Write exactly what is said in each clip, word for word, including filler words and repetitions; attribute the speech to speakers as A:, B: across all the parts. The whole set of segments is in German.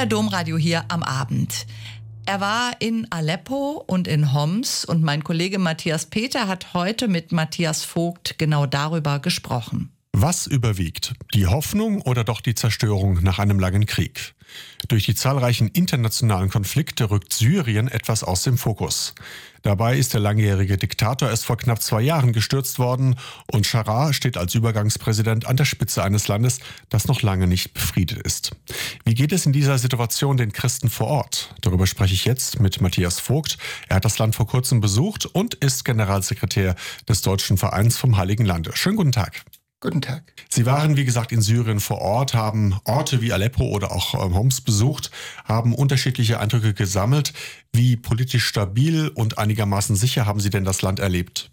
A: Euer Domradio hier am Abend. Er war in Aleppo und in Homs und mein Kollege Matthias Peter hat heute mit Matthias Vogt genau darüber gesprochen.
B: Was überwiegt? Die Hoffnung oder doch die Zerstörung nach einem langen Krieg? Durch die zahlreichen internationalen Konflikte rückt Syrien etwas aus dem Fokus. Dabei ist der langjährige Diktator erst vor knapp zwei Jahren gestürzt worden und Scharra steht als Übergangspräsident an der Spitze eines Landes, das noch lange nicht befriedet ist. Wie geht es in dieser Situation den Christen vor Ort? Darüber spreche ich jetzt mit Matthias Vogt. Er hat das Land vor kurzem besucht und ist Generalsekretär des Deutschen Vereins vom Heiligen Lande. Schönen guten Tag.
C: Guten Tag.
B: Sie waren, wie gesagt, in Syrien vor Ort, haben Orte wie Aleppo oder auch Homs besucht, haben unterschiedliche Eindrücke gesammelt. Wie politisch stabil und einigermaßen sicher haben Sie denn das Land erlebt?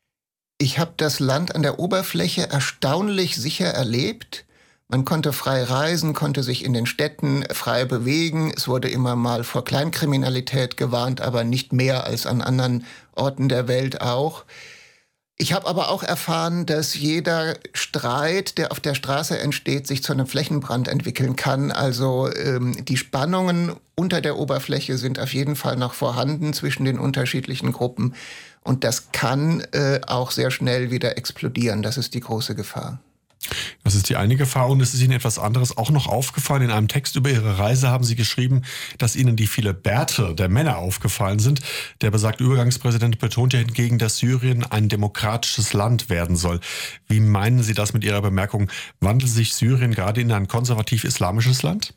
C: Ich habe das Land an der Oberfläche erstaunlich sicher erlebt. Man konnte frei reisen, konnte sich in den Städten frei bewegen. Es wurde immer mal vor Kleinkriminalität gewarnt, aber nicht mehr als an anderen Orten der Welt auch. Ich habe aber auch erfahren, dass jeder Streit, der auf der Straße entsteht, sich zu einem Flächenbrand entwickeln kann. Also ähm, die Spannungen unter der Oberfläche sind auf jeden Fall noch vorhanden zwischen den unterschiedlichen Gruppen. Und das kann äh, auch sehr schnell wieder explodieren. Das ist die große Gefahr.
B: Das ist die eine Gefahr und es ist Ihnen etwas anderes auch noch aufgefallen. In einem Text über Ihre Reise haben Sie geschrieben, dass Ihnen die viele Bärte der Männer aufgefallen sind. Der besagte Übergangspräsident betont ja hingegen, dass Syrien ein demokratisches Land werden soll. Wie meinen Sie das mit Ihrer Bemerkung? Wandelt sich Syrien gerade in ein konservativ-islamisches Land?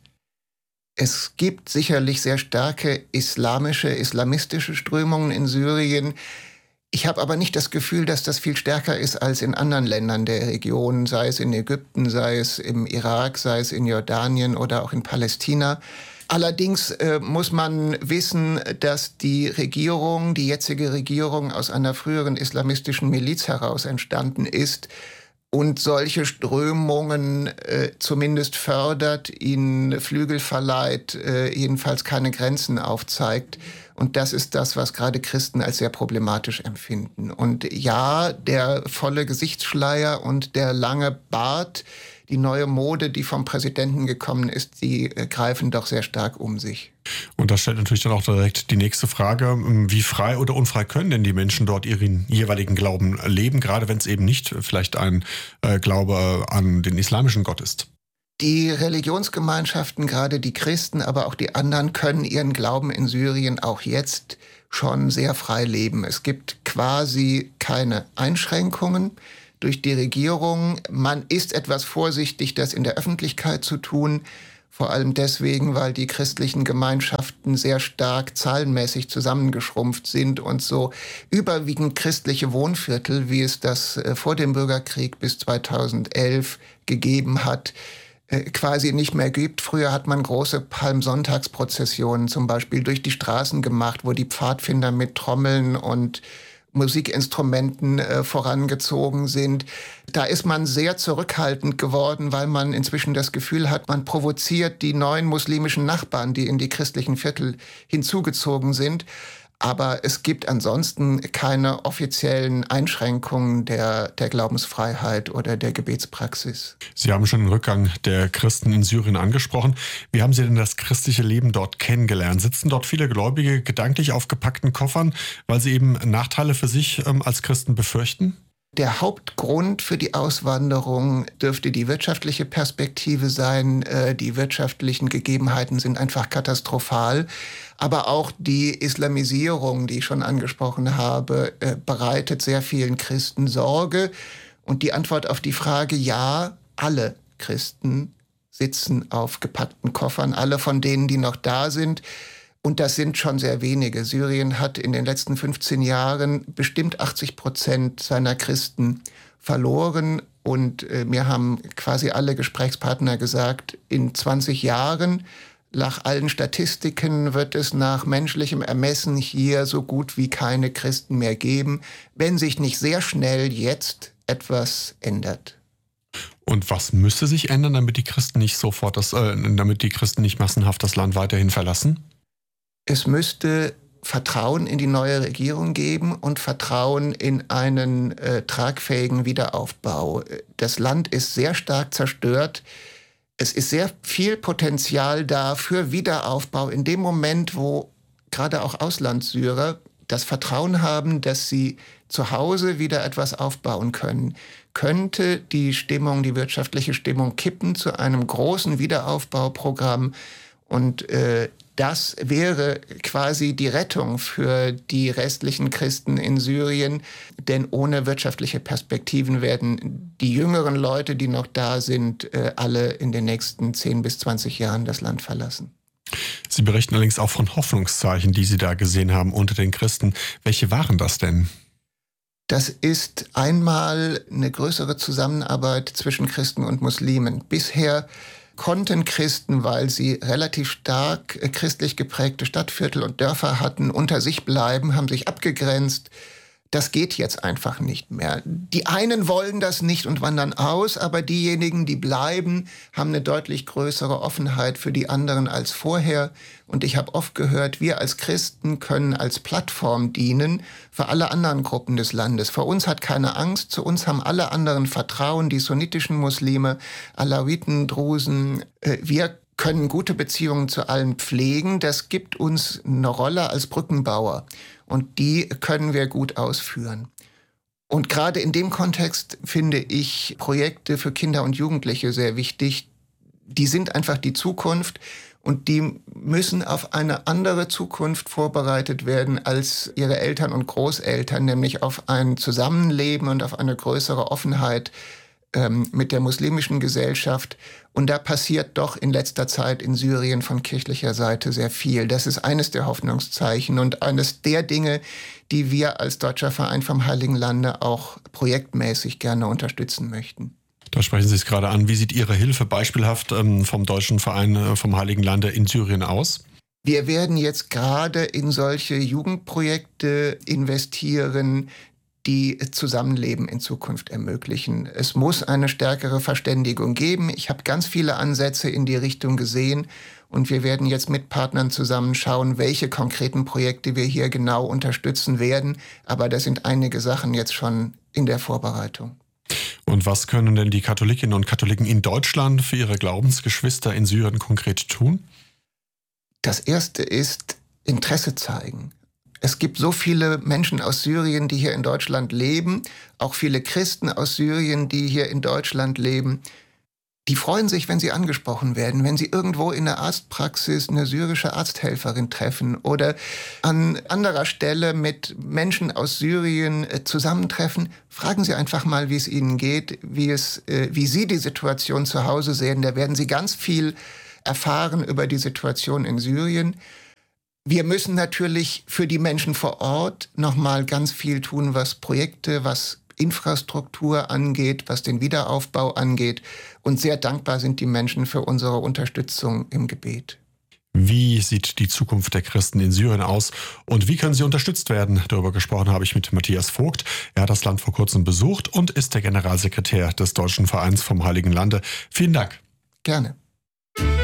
C: Es gibt sicherlich sehr starke islamische, islamistische Strömungen in Syrien. Ich habe aber nicht das Gefühl, dass das viel stärker ist als in anderen Ländern der Region, sei es in Ägypten, sei es im Irak, sei es in Jordanien oder auch in Palästina. Allerdings äh, muss man wissen, dass die Regierung, die jetzige Regierung aus einer früheren islamistischen Miliz heraus entstanden ist und solche Strömungen äh, zumindest fördert, ihnen Flügel verleiht, äh, jedenfalls keine Grenzen aufzeigt. Und das ist das, was gerade Christen als sehr problematisch empfinden. Und ja, der volle Gesichtsschleier und der lange Bart, die neue Mode, die vom Präsidenten gekommen ist, die äh, greifen doch sehr stark um sich.
B: Und das stellt natürlich dann auch direkt die nächste Frage. Wie frei oder unfrei können denn die Menschen dort ihren jeweiligen Glauben leben, gerade wenn es eben nicht vielleicht ein äh, Glaube an den islamischen Gott ist?
C: Die Religionsgemeinschaften, gerade die Christen, aber auch die anderen, können ihren Glauben in Syrien auch jetzt schon sehr frei leben. Es gibt quasi keine Einschränkungen durch die Regierung. Man ist etwas vorsichtig, das in der Öffentlichkeit zu tun, vor allem deswegen, weil die christlichen Gemeinschaften sehr stark zahlenmäßig zusammengeschrumpft sind und so überwiegend christliche Wohnviertel, wie es das vor dem Bürgerkrieg bis zweitausendelf gegeben hat, quasi nicht mehr gibt. Früher hat man große Palmsonntagsprozessionen zum Beispiel durch die Straßen gemacht, wo die Pfadfinder mit Trommeln und Musikinstrumenten äh, vorangezogen sind. Da ist man sehr zurückhaltend geworden, weil man inzwischen das Gefühl hat, man provoziert die neuen muslimischen Nachbarn, die in die christlichen Viertel hinzugezogen sind. Aber es gibt ansonsten keine offiziellen Einschränkungen der, der Glaubensfreiheit oder der Gebetspraxis.
B: Sie haben schon den Rückgang der Christen in Syrien angesprochen. Wie haben Sie denn das christliche Leben dort kennengelernt? Sitzen dort viele Gläubige gedanklich auf gepackten Koffern, weil sie eben Nachteile für sich ähm, als Christen befürchten?
C: Der Hauptgrund für die Auswanderung dürfte die wirtschaftliche Perspektive sein. Die wirtschaftlichen Gegebenheiten sind einfach katastrophal. Aber auch die Islamisierung, die ich schon angesprochen habe, bereitet sehr vielen Christen Sorge. Und die Antwort auf die Frage, ja, alle Christen sitzen auf gepackten Koffern, alle von denen, die noch da sind. Und das sind schon sehr wenige. Syrien hat in den letzten fünfzehn Jahren bestimmt achtzig Prozent seiner Christen verloren. Und äh, mir haben quasi alle Gesprächspartner gesagt, in zwanzig Jahren, nach allen Statistiken, wird es nach menschlichem Ermessen hier so gut wie keine Christen mehr geben, wenn sich nicht sehr schnell jetzt etwas ändert.
B: Und was müsste sich ändern, damit die Christen nicht sofort das, äh, damit die Christen nicht massenhaft das Land weiterhin verlassen?
C: Es müsste Vertrauen in die neue Regierung geben und Vertrauen in einen äh, tragfähigen Wiederaufbau. Das Land ist sehr stark zerstört. Es ist sehr viel Potenzial da für Wiederaufbau in dem Moment, wo gerade auch Auslandssyrer das Vertrauen haben, dass sie zu Hause wieder etwas aufbauen können. Könnte die Stimmung, die wirtschaftliche Stimmung kippen zu einem großen Wiederaufbauprogramm. Und äh, das wäre quasi die Rettung für die restlichen Christen in Syrien. Denn ohne wirtschaftliche Perspektiven werden die jüngeren Leute, die noch da sind, äh, alle in den nächsten zehn bis zwanzig Jahren das Land verlassen.
B: Sie berichten allerdings auch von Hoffnungszeichen, die Sie da gesehen haben unter den Christen. Welche waren das denn?
C: Das ist einmal eine größere Zusammenarbeit zwischen Christen und Muslimen. Bisher konnten Christen, weil sie relativ stark christlich geprägte Stadtviertel und Dörfer hatten, unter sich bleiben, haben sich abgegrenzt. Das geht jetzt einfach nicht mehr. Die einen wollen das nicht und wandern aus, aber diejenigen, die bleiben, haben eine deutlich größere Offenheit für die anderen als vorher. Und ich habe oft gehört, wir als Christen können als Plattform dienen für alle anderen Gruppen des Landes. Vor uns hat keine Angst, zu uns haben alle anderen Vertrauen, die sunnitischen Muslime, Alawiten, Drusen. Wir können gute Beziehungen zu allen pflegen. Das gibt uns eine Rolle als Brückenbauer. Und die können wir gut ausführen. Und gerade in dem Kontext finde ich Projekte für Kinder und Jugendliche sehr wichtig. Die sind einfach die Zukunft und die müssen auf eine andere Zukunft vorbereitet werden als ihre Eltern und Großeltern, nämlich auf ein Zusammenleben und auf eine größere Offenheit ähm, mit der muslimischen Gesellschaft. Und da passiert doch in letzter Zeit in Syrien von kirchlicher Seite sehr viel. Das ist eines der Hoffnungszeichen und eines der Dinge, die wir als Deutscher Verein vom Heiligen Lande auch projektmäßig gerne unterstützen möchten.
B: Da sprechen Sie es gerade an. Wie sieht Ihre Hilfe beispielhaft ähm, vom Deutschen Verein äh, vom Heiligen Lande in Syrien aus?
C: Wir werden jetzt gerade in solche Jugendprojekte investieren, die Zusammenleben in Zukunft ermöglichen. Es muss eine stärkere Verständigung geben. Ich habe ganz viele Ansätze in die Richtung gesehen und wir werden jetzt mit Partnern zusammen schauen, welche konkreten Projekte wir hier genau unterstützen werden. Aber da sind einige Sachen jetzt schon in der Vorbereitung.
B: Und was können denn die Katholikinnen und Katholiken in Deutschland für ihre Glaubensgeschwister in Syrien konkret tun?
C: Das Erste ist Interesse zeigen. Es gibt so viele Menschen aus Syrien, die hier in Deutschland leben, auch viele Christen aus Syrien, die hier in Deutschland leben. Die freuen sich, wenn sie angesprochen werden, wenn sie irgendwo in der Arztpraxis eine syrische Arzthelferin treffen oder an anderer Stelle mit Menschen aus Syrien zusammentreffen. Fragen Sie einfach mal, wie es ihnen geht, wie es, wie Sie die Situation zu Hause sehen. Da werden Sie ganz viel erfahren über die Situation in Syrien. Wir müssen natürlich für die Menschen vor Ort nochmal ganz viel tun, was Projekte, was Infrastruktur angeht, was den Wiederaufbau angeht. Und sehr dankbar sind die Menschen für unsere Unterstützung im Gebet.
B: Wie sieht die Zukunft der Christen in Syrien aus und wie können sie unterstützt werden? Darüber gesprochen habe ich mit Matthias Vogt. Er hat das Land vor kurzem besucht und ist der Generalsekretär des Deutschen Vereins vom Heiligen Lande. Vielen Dank.
C: Gerne.